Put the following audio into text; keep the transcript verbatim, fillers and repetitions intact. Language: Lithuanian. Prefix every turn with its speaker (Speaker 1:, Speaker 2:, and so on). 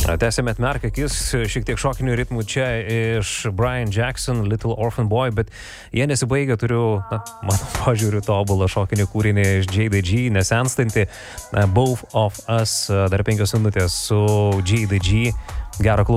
Speaker 1: Tęsėme atmerkę akis, šiek tiek šokinių ritmų čia iš Brian Jackson, Little Orphan Boy, bet jie nesibaigia, turiu, na, mano požiūriu, tobulą šokinį kūrinį iš J D G, nesenstanti Both of Us, dar penkios minutės su J D G, gero klausymo.